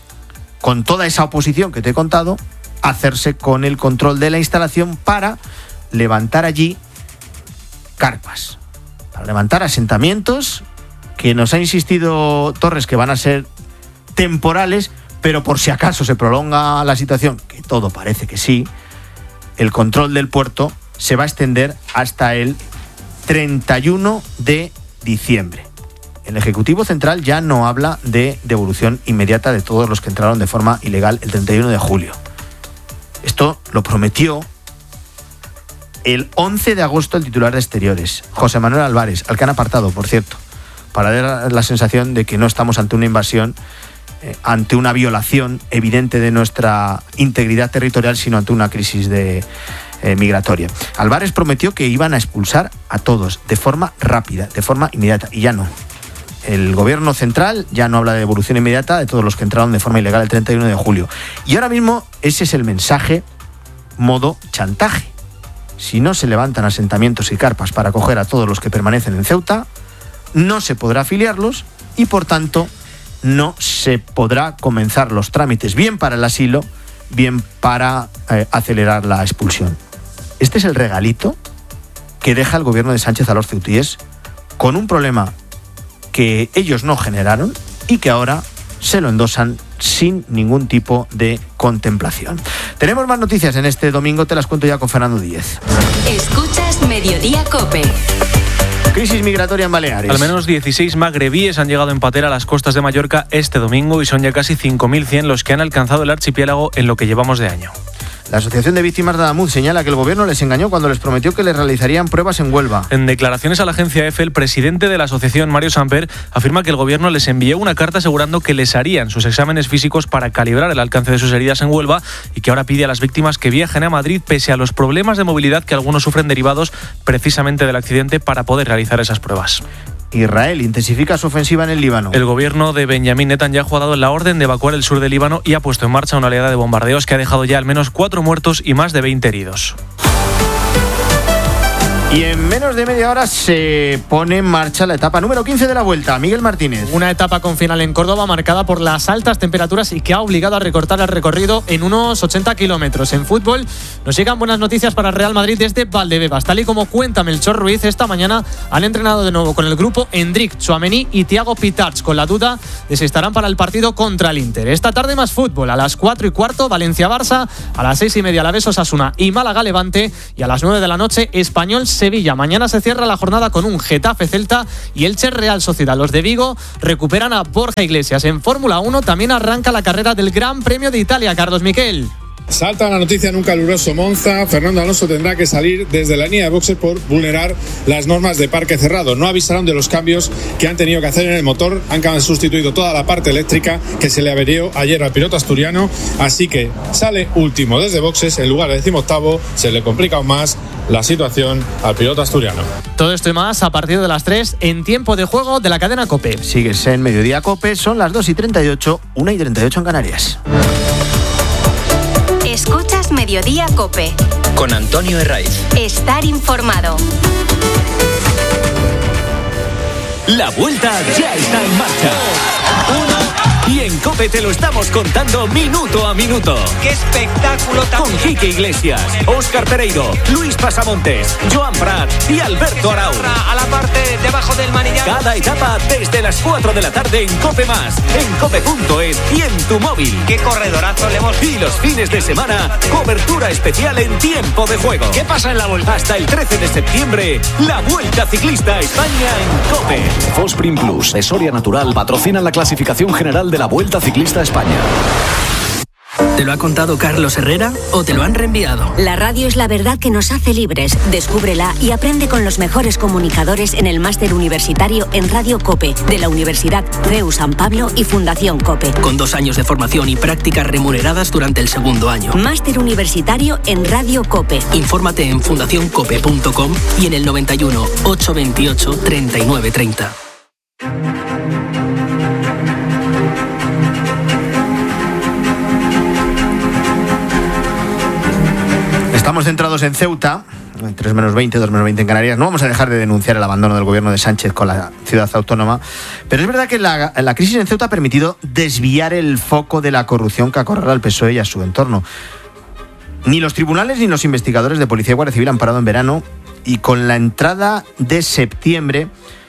con toda esa oposición que te he contado, hacerse con el control de la instalación para levantar allí carpas, para levantar asentamientos que nos ha insistido Torres que van a ser temporales, pero por si acaso se prolonga la situación, que todo parece que sí, el control del puerto se va a extender hasta el treinta y uno de diciembre. El Ejecutivo Central ya no habla de devolución inmediata de todos los que entraron de forma ilegal el treinta y uno de julio. Esto lo prometió el once de agosto el titular de Exteriores, José Manuel Álvarez, al que han apartado, por cierto, para dar la sensación de que no estamos ante una invasión, eh, ante una violación evidente de nuestra integridad territorial, sino ante una crisis de, eh, migratoria. Álvarez prometió que iban a expulsar a todos de forma rápida, de forma inmediata, y ya no. El gobierno central ya no habla de devolución inmediata de todos los que entraron de forma ilegal el treinta y uno de julio. Y ahora mismo ese es el mensaje modo chantaje. Si no se levantan asentamientos y carpas para acoger a todos los que permanecen en Ceuta, no se podrá afiliarlos y, por tanto, no se podrá comenzar los trámites bien para el asilo, bien para eh, acelerar la expulsión. Este es el regalito que deja el gobierno de Sánchez a los ceutíes, con un problema que ellos no generaron y que ahora se lo endosan sin ningún tipo de contemplación. Tenemos más noticias en este domingo, te las cuento ya con Fernando Díez. Escuchas Mediodía COPE. Crisis migratoria en Baleares. Al menos dieciséis magrebíes han llegado en patera a las costas de Mallorca este domingo y son ya casi cinco mil cien los que han alcanzado el archipiélago en lo que llevamos de año. La Asociación de Víctimas de Adamuz señala que el gobierno les engañó cuando les prometió que les realizarían pruebas en Huelva. En declaraciones a la agencia EFE, el presidente de la asociación, Mario Samper, afirma que el gobierno les envió una carta asegurando que les harían sus exámenes físicos para calibrar el alcance de sus heridas en Huelva y que ahora pide a las víctimas que viajen a Madrid pese a los problemas de movilidad que algunos sufren derivados precisamente del accidente para poder realizar esas pruebas. Israel intensifica su ofensiva en el Líbano. El gobierno de Benjamín Netanyahu ha dado la orden de evacuar el sur del Líbano y ha puesto en marcha una oleada de bombardeos que ha dejado ya al menos cuatro muertos y más de veinte heridos. Y en menos de media hora se pone en marcha la etapa número quince de la Vuelta. Miguel Martínez. Una etapa con final en Córdoba marcada por las altas temperaturas y que ha obligado a recortar el recorrido en unos ochenta kilómetros. En fútbol nos llegan buenas noticias para el Real Madrid desde Valdebebas. Tal y como cuenta Melchor Ruiz, esta mañana han entrenado de nuevo con el grupo Endrick, Tchouaméni y Thiago Pitarch, con la duda de si estarán para el partido contra el Inter. Esta tarde más fútbol. A las cuatro y cuarto Valencia-Barça, a las seis y media Alavés Osasuna y Málaga-Levante, y a las nueve de la noche Español Sevilla. Mañana se cierra la jornada con un Getafe Celta y Elche Real Sociedad. Los de Vigo recuperan a Borja Iglesias. En Fórmula uno también arranca la carrera del Gran Premio de Italia. Carlos Miquel. Salta la noticia en un caluroso Monza. Fernando Alonso tendrá que salir desde la línea de boxes por vulnerar las normas de parque cerrado. No avisaron de los cambios que han tenido que hacer en el motor. Han sustituido toda la parte eléctrica que se le averió ayer al piloto asturiano. Así que sale último desde boxes en lugar de decimoctavo. Se le complica aún más la situación al piloto asturiano. Todo esto y más a partir de las tres en Tiempo de Juego de la cadena COPE. Sigues en Mediodía COPE. Son las dos y treinta y ocho, una y treinta y ocho en Canarias. Escuchas Mediodía COPE. Con Antonio Herraiz. Estar informado. La Vuelta ya está en marcha. Uno. Y en COPE te lo estamos contando minuto a minuto. ¡Qué espectáculo tan Con Quique Iglesias, Óscar Pereiro, Luis Pasamontes, Joan Prat y Alberto Arau. A la parte debajo del manillar. Cada etapa desde las cuatro de la tarde en COPE Más, en cope punto es y en tu móvil. ¡Qué corredorazo le hemos... Y los fines de semana, cobertura especial en Tiempo de Juego. ¿Qué pasa en la Vuelta? Hasta el trece de septiembre, la Vuelta Ciclista a España en COPE. Fosprin Plus de Soria Natural patrocina la clasificación general de la Vuelta Ciclista a España. ¿Te lo ha contado Carlos Herrera o te lo han reenviado? La radio es la verdad que nos hace libres. Descúbrela y aprende con los mejores comunicadores en el máster universitario en Radio COPE de la Universidad C E U San Pablo y Fundación COPE. Con dos años de formación y prácticas remuneradas durante el segundo año. Máster universitario en Radio COPE. Infórmate en fundación cope punto com y en el noventa y uno, ochocientos veintiocho, treinta y nueve treinta. Estamos centrados en Ceuta, tres menos veinte, dos menos veinte en Canarias. No vamos a dejar de denunciar el abandono del gobierno de Sánchez con la ciudad autónoma, pero es verdad que la, la crisis en Ceuta ha permitido desviar el foco de la corrupción que acorrala al P S O E y a su entorno. Ni los tribunales ni los investigadores de Policía y Guardia Civil han parado en verano, y con la entrada de septiembre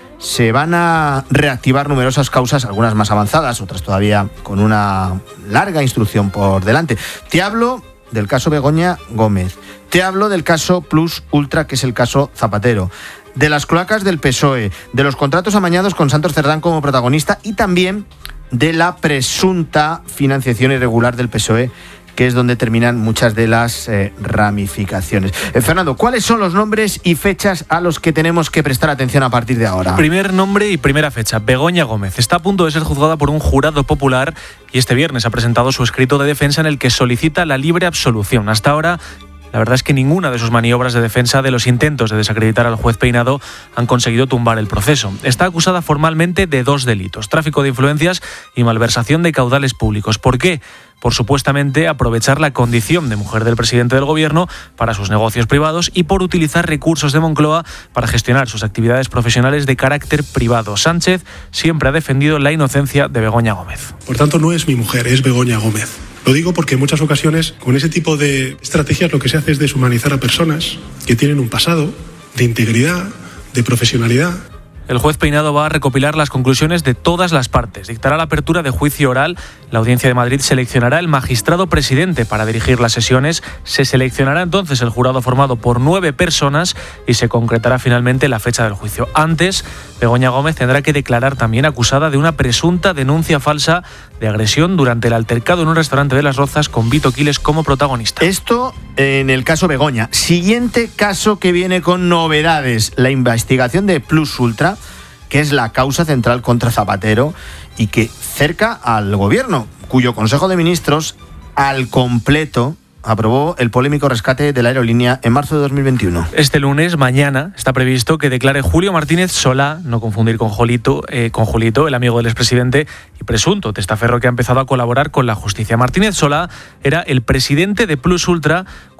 se van a reactivar numerosas causas, algunas más avanzadas, otras todavía con una larga instrucción por delante. Te hablo del caso Begoña Gómez, te hablo del caso Plus Ultra, que es el caso Zapatero, de las cloacas del P S O E, de los contratos amañados con Santos Cerdán como protagonista y también de la presunta financiación irregular del P S O E, que es donde terminan muchas de las eh, ramificaciones. Eh, Fernando, ¿cuáles son los nombres y fechas a los que tenemos que prestar atención a partir de ahora? Primer nombre y primera fecha, Begoña Gómez. Está a punto de ser juzgada por un jurado popular y este viernes ha presentado su escrito de defensa en el que solicita la libre absolución. Hasta ahora, la verdad es que ninguna de sus maniobras de defensa de los intentos de desacreditar al juez Peinado han conseguido tumbar el proceso. Está acusada formalmente de dos delitos: tráfico de influencias y malversación de caudales públicos. ¿Por qué? Por supuestamente aprovechar la condición de mujer del presidente del gobierno para sus negocios privados y por utilizar recursos de Moncloa para gestionar sus actividades profesionales de carácter privado. Sánchez siempre ha defendido la inocencia de Begoña Gómez. Por tanto, no es mi mujer, es Begoña Gómez. Lo digo porque en muchas ocasiones con ese tipo de estrategias lo que se hace es deshumanizar a personas que tienen un pasado de integridad, de profesionalidad. El juez Peinado va a recopilar las conclusiones de todas las partes. Dictará la apertura de juicio oral. La Audiencia de Madrid seleccionará el magistrado presidente para dirigir las sesiones. Se seleccionará entonces el jurado formado por nueve personas y se concretará finalmente la fecha del juicio. Antes, Begoña Gómez tendrá que declarar también acusada de una presunta denuncia falsa de agresión durante el altercado en un restaurante de Las Rozas con Vito Quiles como protagonista. Esto en el caso Begoña. Siguiente caso que viene con novedades: la investigación de Plus Ultra, que es la causa central contra Zapatero y que cerca al gobierno, cuyo Consejo de Ministros al completo aprobó el polémico rescate de la aerolínea en marzo de dos mil veintiuno. Este lunes, mañana, está previsto que declare Julio Martínez Solá, no confundir con Jolito, eh, con Julito, el amigo del expresidente y presunto testaferro que ha empezado a colaborar con la justicia. Martínez Solá era el presidente de Plus Ultra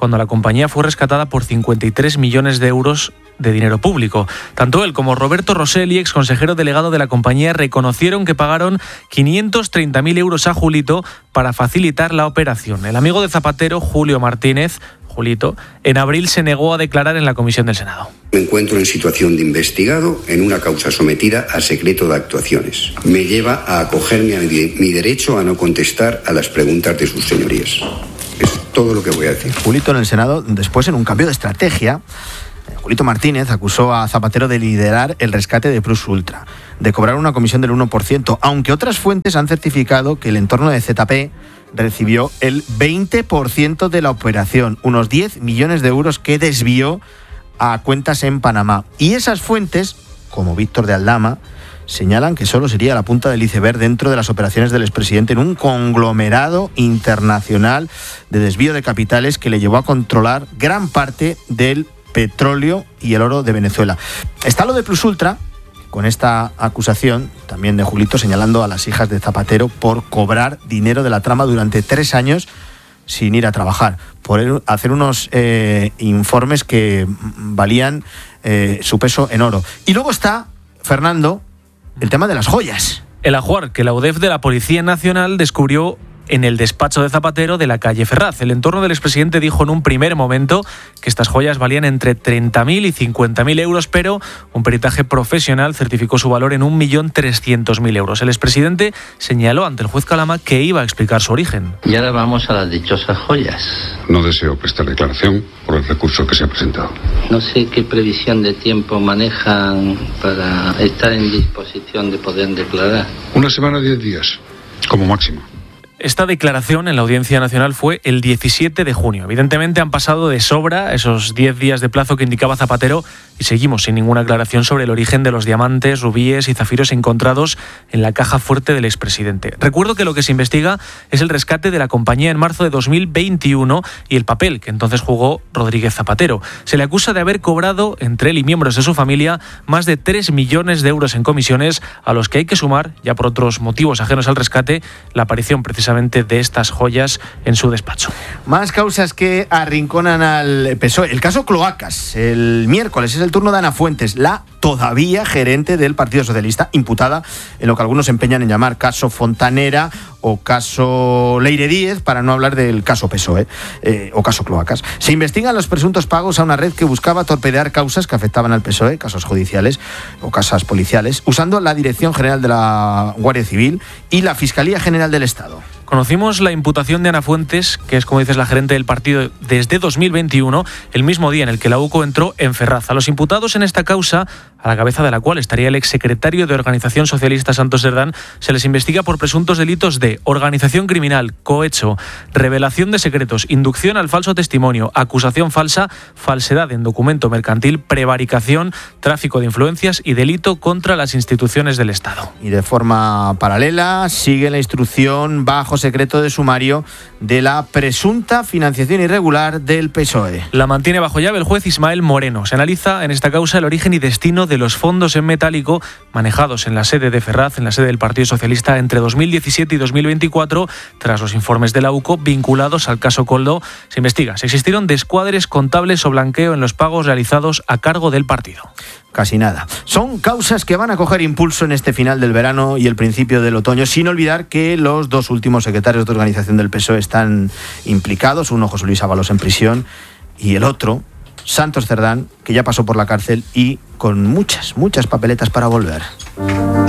cuando la compañía fue rescatada por cincuenta y tres millones de euros de dinero público. Tanto él como Roberto Rosselli, ex consejero delegado de la compañía, reconocieron que pagaron quinientos treinta mil euros a Julito para facilitar la operación. El amigo de Zapatero, Julio Martínez, Julito, en abril se negó a declarar en la comisión del Senado. Me encuentro en situación de investigado en una causa sometida a secreto de actuaciones. Me lleva a acogerme a mi, mi derecho a no contestar a las preguntas de sus señorías. Es todo lo que voy a decir. Julito en el Senado, después en un cambio de estrategia, Julito Martínez acusó a Zapatero de liderar el rescate de Plus Ultra, de cobrar una comisión del uno por ciento, aunque otras fuentes han certificado que el entorno de Z P recibió el veinte por ciento de la operación, unos diez millones de euros que desvió a cuentas en Panamá. Y esas fuentes, como Víctor de Aldama, señalan que solo sería la punta del iceberg dentro de las operaciones del expresidente en un conglomerado internacional de desvío de capitales que le llevó a controlar gran parte del petróleo y el oro de Venezuela. Está lo de Plus Ultra, con esta acusación también de Julito señalando a las hijas de Zapatero por cobrar dinero de la trama durante tres años sin ir a trabajar, por hacer unos eh, informes que valían eh, su peso en oro. Y luego está, Fernando, el tema de las joyas. El ajuar que la U D E F de la Policía Nacional descubrió en el despacho de Zapatero de la calle Ferraz. El entorno del expresidente dijo en un primer momento que estas joyas valían entre treinta mil y cincuenta mil euros, pero un peritaje profesional certificó su valor en un millón trescientos mil euros. El expresidente señaló ante el juez Calama que iba a explicar su origen. Y ahora vamos a las dichosas joyas. No deseo prestar declaración por el recurso que se ha presentado. No sé qué previsión de tiempo manejan para estar en disposición de poder declarar. Una semana, diez días, como máximo. Esta declaración en la Audiencia Nacional fue el diecisiete de junio. Evidentemente han pasado de sobra esos diez días de plazo que indicaba Zapatero y seguimos sin ninguna aclaración sobre el origen de los diamantes, rubíes y zafiros encontrados en la caja fuerte del expresidente. Recuerdo que lo que se investiga es el rescate de la compañía en marzo de dos mil veintiuno y el papel que entonces jugó Rodríguez Zapatero. Se le acusa de haber cobrado, entre él y miembros de su familia, más de tres millones de euros en comisiones, a los que hay que sumar, ya por otros motivos ajenos al rescate, la aparición precisamente de estas joyas en su despacho. Más causas que arrinconan al P S O E. El caso Cloacas. El miércoles es el turno de Ana Fuentes, la todavía gerente del Partido Socialista, imputada en lo que algunos se empeñan en llamar caso Fontanera o caso Leire Díez, para no hablar del caso P S O E eh, o caso Cloacas. Se investigan los presuntos pagos a una red que buscaba torpedear causas que afectaban al P S O E, casos judiciales o causas policiales, usando la Dirección General de la Guardia Civil y la Fiscalía General del Estado. Conocimos la imputación de Ana Fuentes, que es, como dices, la gerente del partido desde dos mil veintiuno, el mismo día en el que la U C O entró en Ferraz. A los imputados en esta causa, a la cabeza de la cual estaría el exsecretario de Organización Socialista Santos Cerdán, se les investiga por presuntos delitos de organización criminal, cohecho, revelación de secretos, inducción al falso testimonio, acusación falsa, falsedad en documento mercantil, prevaricación, tráfico de influencias y delito contra las instituciones del Estado. Y de forma paralela sigue la instrucción bajo secreto de sumario de la presunta financiación irregular del P S O E. La mantiene bajo llave el juez Ismael Moreno. Se analiza en esta causa el origen y destino de los fondos en metálico manejados en la sede de Ferraz, en la sede del Partido Socialista, entre dos mil diecisiete y dos mil veinticuatro, tras los informes de la U C O vinculados al caso Coldo. Se investiga si existieron descuadres contables o blanqueo en los pagos realizados a cargo del partido. Casi nada. Son causas que van a coger impulso en este final del verano y el principio del otoño, sin olvidar que los dos últimos secretarios de organización del P S O E están implicados, uno José Luis Ábalos en prisión y el otro Santos Cerdán, que ya pasó por la cárcel y con muchas, muchas papeletas para volver.